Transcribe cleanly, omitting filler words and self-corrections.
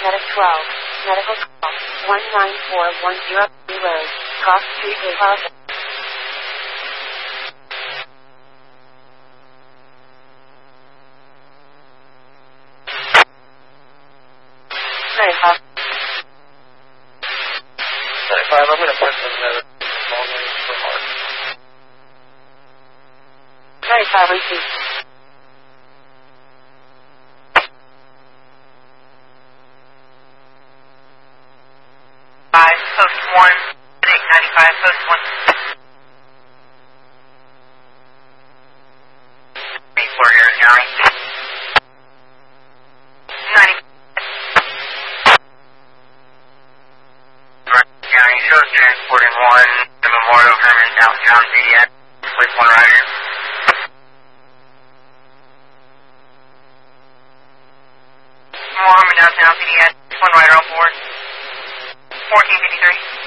Medic 12, medical call, 19410 Road, Cross Street, Los 95. 95, I'm going to put some long range for heart. 95, receive. Post 1, 95, post 1. Before here, County. 90. County, shows transporting 1 to Memorial Herman, downtown CDX. Place 1 rider. Memorial Herman, downtown CDX. 1 rider on board. 1453.